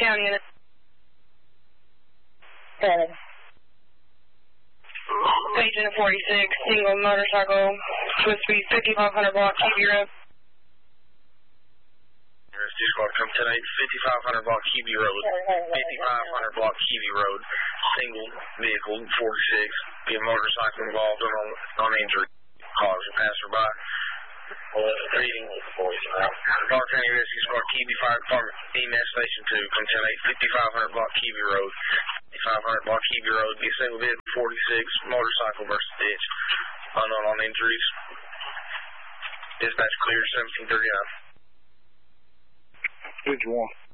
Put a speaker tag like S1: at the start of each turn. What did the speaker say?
S1: down unit. Agent 46, single motorcycle, supposed to be 5500 block QB Road.
S2: Rescue squad, come 10-8, 5500 block QB Road, 5500 block QB Road, single vehicle, 46, be a motorcycle involved on injury, cause a passerby. Reading, Clark County Rescue Squad, QB Fire Department, EMS Station 2, come 10-8, 5500 block QB Road, 5500 block QB Road, be a single vehicle, 46, motorcycle versus ditch, unknown on injuries. Dispatch clear, 1739.
S3: Which one?